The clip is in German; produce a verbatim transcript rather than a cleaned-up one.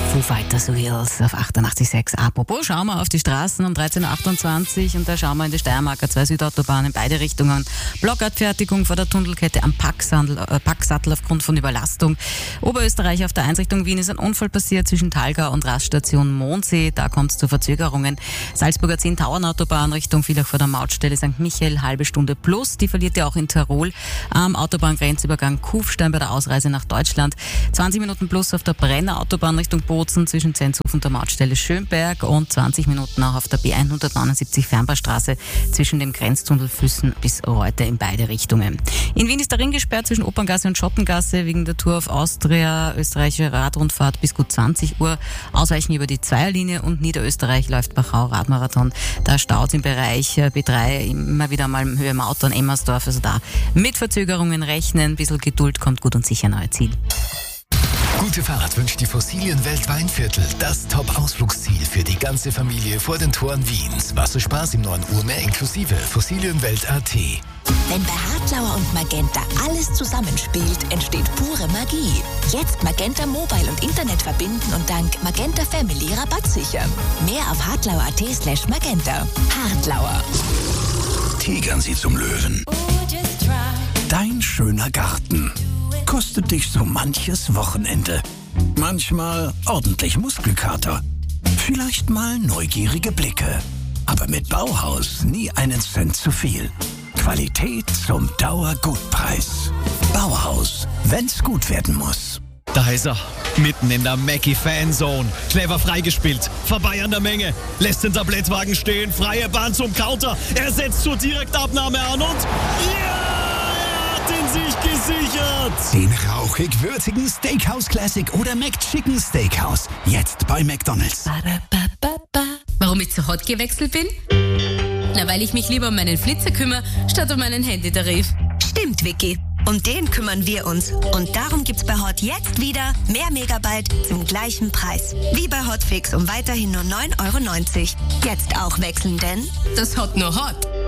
Foo Fighters Wheels auf achtundachtzig Komma sechs. Apropos, schauen wir auf die Straßen um dreizehn Uhr achtundzwanzig und da schauen wir in die Steiermarker zwei Südautobahnen in beide Richtungen. Blockabfertigung vor der Tunnelkette am Packsattel, äh, Packsattel aufgrund von Überlastung. Oberösterreich auf der eins Richtung Wien ist ein Unfall passiert zwischen Thalgau und Raststation Mondsee. Da kommt es zu Verzögerungen. Salzburger zehn Tauernautobahn Richtung Villach vor der Mautstelle Sankt Michael, halbe Stunde plus. Die verliert ja auch in Tirol am Autobahngrenzübergang Kufstein bei der Ausreise nach Deutschland. zwanzig Minuten plus auf der Brenner Autobahn Richtung Bozen zwischen Zenzhof und der Mautstelle Schönberg und zwanzig Minuten auch auf der B hundertneunundsiebzig Fernbahnstraße zwischen dem Grenztunnel Füssen bis Reute in beide Richtungen. In Wien ist der Ring gesperrt zwischen Operngasse und Schottengasse wegen der Tour of Austria, österreichische Radrundfahrt bis gut zwanzig Uhr. Ausweichen über die Zweierlinie und Niederösterreich läuft Wachau Radmarathon. Da staut im Bereich B drei immer wieder mal Höhe Maut und Emmersdorf. Also da mit Verzögerungen rechnen, ein bisschen Geduld, kommt gut und sicher nahe Ziel. Gute Fahrt wünscht die Fossilienwelt Weinviertel. Das Top-Ausflugsziel für die ganze Familie vor den Toren Wiens. Wasserspaß im neuen Urmeer inklusive Fossilienwelt Punkt a t. Wenn bei Hartlauer und Magenta alles zusammenspielt, entsteht pure Magie. Jetzt Magenta Mobile und Internet verbinden und dank Magenta Family Rabatt sichern. Mehr auf hartlauer Punkt a t slash magenta. Hartlauer. Tigern Sie zum Löwen. Dein schöner Garten kostet dich so manches Wochenende. Manchmal ordentlich Muskelkater. Vielleicht mal neugierige Blicke. Aber mit Bauhaus nie einen Cent zu viel. Qualität zum Dauergutpreis. Bauhaus, wenn's gut werden muss. Da ist er, mitten in der Mackie-Fanzone. Clever freigespielt, vorbei an der Menge. Lässt den Tablettwagen stehen, freie Bahn zum Counter. Er setzt zur Direktabnahme an und... Ja! Den sich gesichert. Den rauchig-würzigen Steakhouse Classic oder McChicken Steakhouse. Jetzt bei McDonald's. Warum ich zu Hot gewechselt bin? Na, weil ich mich lieber um meinen Flitzer kümmere, statt um meinen Handytarif. Stimmt, Vicky. Um den kümmern wir uns. Und darum gibt's bei Hot jetzt wieder mehr Megabyte zum gleichen Preis. Wie bei Hotfix um weiterhin nur neun Euro neunzig. Jetzt auch wechseln, denn das Hot nur Hot.